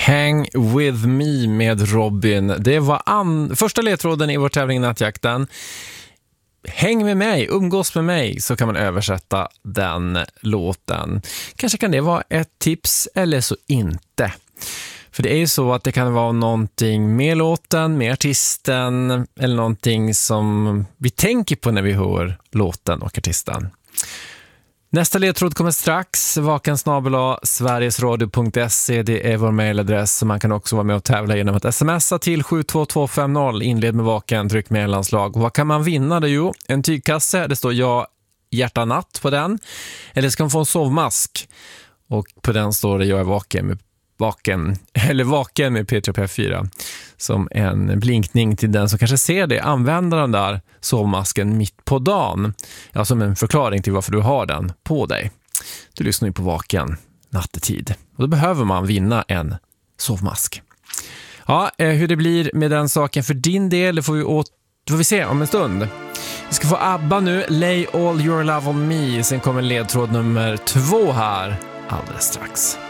Hang with me med Robin. Det var första ledtråden i vår tävling Nattjakten. Häng med mig, umgås med mig, så kan man översätta den låten. Kanske kan det vara ett tips eller så inte. För det är ju så att det kan vara någonting med låten, med artisten eller någonting som vi tänker på när vi hör låten och artisten. Nästa ledtråd kommer strax. vaken@sverigesradio.se. Det är vår mailadress, så man kan också vara med och tävla genom att smsa till 72250. Inled med vaken, tryck mellanslag. Vad kan man vinna då? Jo, en tygkasse. Det står ja, hjärta, natt på den. Eller ska man få en sovmask. Och på den står det jag är vaken med P3 P4 som en blinkning till den som kanske ser det, använder den där sovmasken mitt på dagen. Ja, som en förklaring till varför du har den på dig. Du lyssnar ju på Vaken nattetid och då behöver man vinna en sovmask. Ja, hur det blir med den saken för din del, det får vi se om en stund. Vi ska få ABBA nu, Lay All Your Love On Me. Sen kommer ledtråd nummer 2 här alldeles strax.